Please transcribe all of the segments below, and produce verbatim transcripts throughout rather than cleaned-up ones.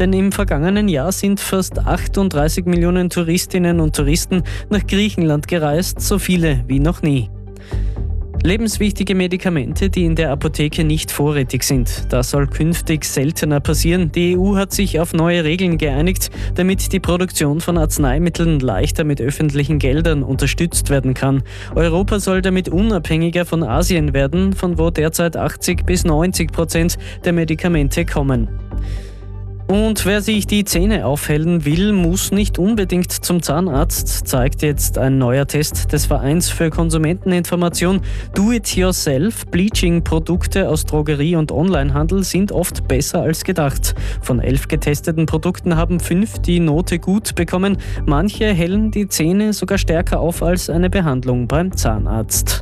Denn im vergangenen Jahr sind fast achtunddreißig Millionen Touristinnen und Touristen nach Griechenland gereist, so viele wie noch nie. Lebenswichtige Medikamente, die in der Apotheke nicht vorrätig sind. Das soll künftig seltener passieren. Die E U hat sich auf neue Regeln geeinigt, damit die Produktion von Arzneimitteln leichter mit öffentlichen Geldern unterstützt werden kann. Europa soll damit unabhängiger von Asien werden, von wo derzeit achtzig bis neunzig Prozent der Medikamente kommen. Und wer sich die Zähne aufhellen will, muss nicht unbedingt zum Zahnarzt, zeigt jetzt ein neuer Test des Vereins für Konsumenteninformation. Do-it-yourself, Bleaching-Produkte aus Drogerie- und Onlinehandel sind oft besser als gedacht. Von elf getesteten Produkten haben fünf die Note gut bekommen. Manche hellen die Zähne sogar stärker auf als eine Behandlung beim Zahnarzt.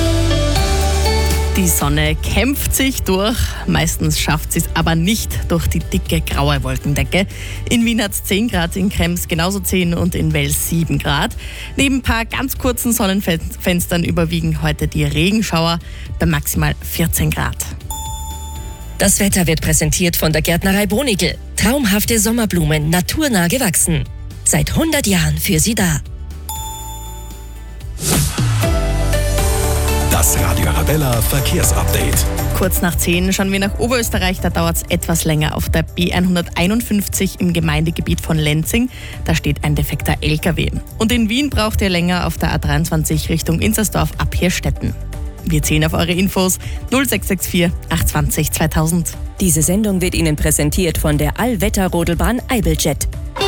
Die Sonne kämpft sich durch, meistens schafft sie es aber nicht durch die dicke graue Wolkendecke. In Wien hat es zehn Grad, in Krems genauso zehn und in Wels sieben Grad. Neben ein paar ganz kurzen Sonnenfenstern überwiegen heute die Regenschauer bei maximal vierzehn Grad. Das Wetter wird präsentiert von der Gärtnerei Bonigl. Traumhafte Sommerblumen, naturnah gewachsen. Seit hundert Jahren für Sie da. Das Radio Arabella Verkehrsupdate. Kurz nach zehn schauen wir nach Oberösterreich, da dauert es etwas länger auf der B hunderteinundfünfzig im Gemeindegebiet von Lenzing. Da steht ein defekter L K W. Und in Wien braucht ihr länger auf der A dreiundzwanzig Richtung Inzersdorf ab Hirstetten. Wir zählen auf eure Infos null sechs sechs vier acht zwei null zweitausend. Diese Sendung wird Ihnen präsentiert von der Allwetter-Rodelbahn Eibeljet.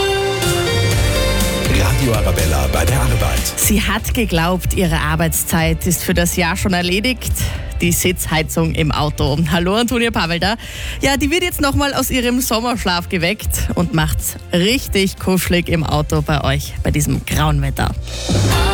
Radio Arabella bei der Arbeit. Sie hat geglaubt, ihre Arbeitszeit ist für das Jahr schon erledigt. Die Sitzheizung im Auto. Hallo Antonia Pavelda. Ja, die wird jetzt nochmal aus ihrem Sommerschlaf geweckt und macht's richtig kuschelig im Auto bei euch bei diesem grauen Wetter.